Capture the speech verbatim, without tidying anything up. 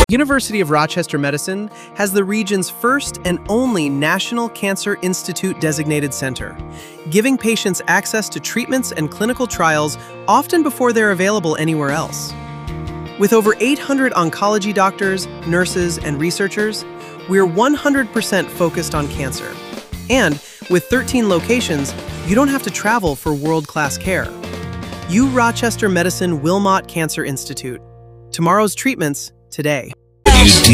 University of Rochester Medicine has the region's first and only National Cancer Institute designated center, giving patients access to treatments and clinical trials often before they're available anywhere else. With over eight hundred oncology doctors, nurses, and researchers, we're one hundred percent focused on cancer. And with thirteen locations, you don't have to travel for world-class care. U Rochester Medicine Wilmot Cancer Institute. Tomorrow's treatments today.